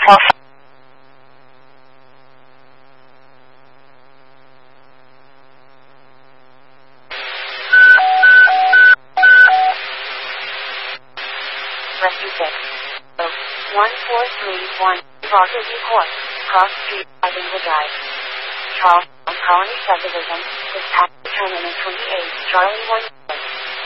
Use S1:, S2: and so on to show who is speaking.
S1: Rescue 6. 1431, Roger V. Court, Cross Street, Ivanhoe Drive. Charles, Colony Subdivision, dispatch terminal 28, Charlie 1.